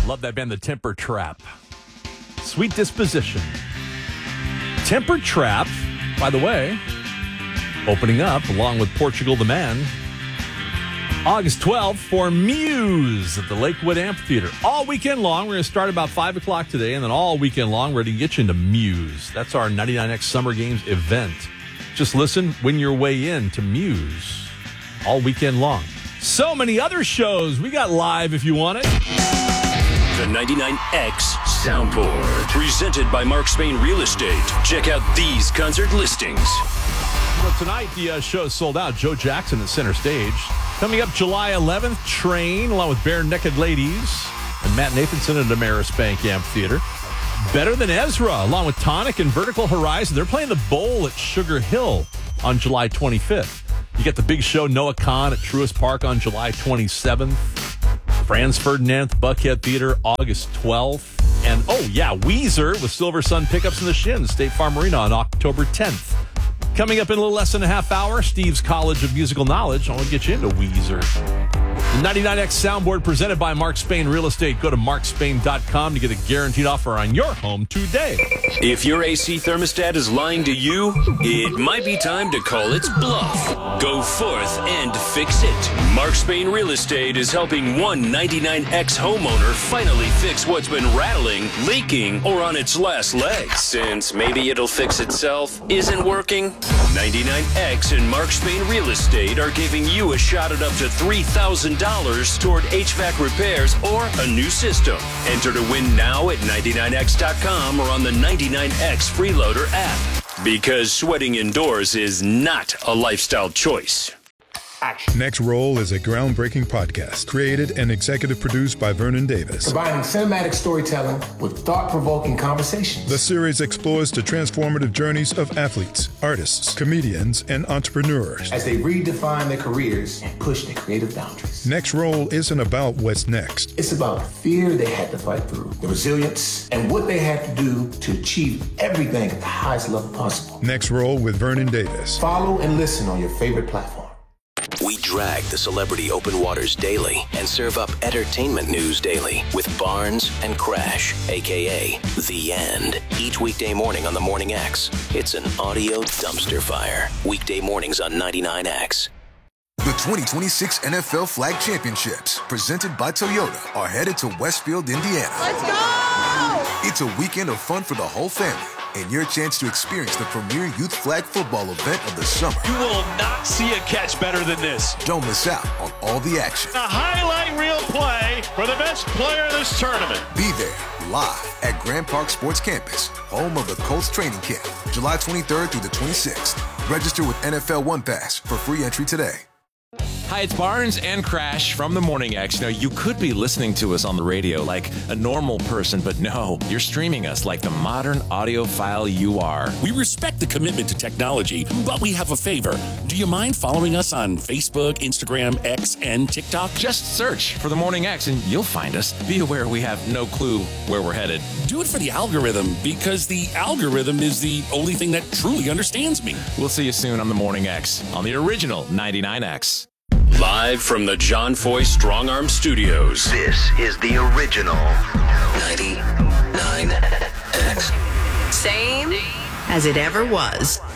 Love that band, The Temper Trap. Sweet Disposition. Temper Trap, by the way, opening up along with Portugal the Man, August 12th for Muse at the Lakewood Amphitheater. All weekend long. We're going to start about 5 o'clock today, and then all weekend long, we're going to get you into Muse. That's our 99X Summer Games event. Just listen, win your way in to Muse all weekend long. So many other shows we got live if you want it. The 99X Soundboard, presented by Mark Spain Real Estate. Check out these concert listings. Well, tonight, the show is sold out. Joe Jackson at center stage. Coming up July 11th, Train, along with Bare Naked Ladies and Matt Nathanson at Ameris Bank Amphitheater. Better Than Ezra, along with Tonic and Vertical Horizon. They're playing the Bowl at Sugar Hill on July 25th. You get the big show, Noah Kahn, at Truist Park on July 27th. Franz Ferdinand at the Buckhead Theater, August 12th. And, Weezer with Silver Sun Pickups and the Shins, State Farm Arena on October 10th. Coming up in a little less than a half hour, Steve's College of Musical Knowledge. I want to get you into Weezer. The 99X Soundboard presented by Mark Spain Real Estate. Go to markspain.com to get a guaranteed offer on your home today. If your AC thermostat is lying to you, it might be time to call its bluff. Go forth and fix it. Mark Spain Real Estate is helping one 99X homeowner finally fix what's been rattling, leaking, or on its last legs. Since maybe it'll fix itself isn't working, 99X and Mark Spain Real Estate are giving you a shot at up to $3,000 toward HVAC repairs or a new system. Enter to win now at 99x.com or on the 99X Freeloader app. Because sweating indoors is not a lifestyle choice. Action. Next Roll is a groundbreaking podcast created and executive produced by Vernon Davis. Combining cinematic storytelling with thought-provoking conversations. The series explores the transformative journeys of athletes, artists, comedians, and entrepreneurs as they redefine their careers and push their creative boundaries. Next Roll isn't about what's next. It's about the fear they had to fight through, the resilience, and what they had to do to achieve everything at the highest level possible. Next Roll with Vernon Davis. Follow and listen on your favorite platform. We drag the celebrity open waters daily and serve up entertainment news daily with Barnes and Crash, a.k.a. The End. Each weekday morning on the Morning X, it's an audio dumpster fire. Weekday mornings on 99X. The 2026 NFL Flag Championships, presented by Toyota, are headed to Westfield, Indiana. Let's go! It's a weekend of fun for the whole family and your chance to experience the premier youth flag football event of the summer. You will not see a catch better than this. Don't miss out on all the action. A highlight reel play for the best player of this tournament. Be there live at Grand Park Sports Campus, home of the Colts training camp, July 23rd through the 26th. Register with NFL One Pass for free entry today. Hi, it's Barnes and Crash from the Morning X. Now, you could be listening to us on the radio like a normal person, but no, you're streaming us like the modern audiophile you are. We respect the commitment to technology, but we have a favor. Do you mind following us on Facebook, Instagram, X, and TikTok? Just search for the Morning X and you'll find us. Be aware we have no clue where we're headed. Do it for the algorithm, because the algorithm is the only thing that truly understands me. We'll see you soon on the Morning X on the original 99X. Live from the John Foy Strong Arm Studios. This is the original 99X. Same as it ever was.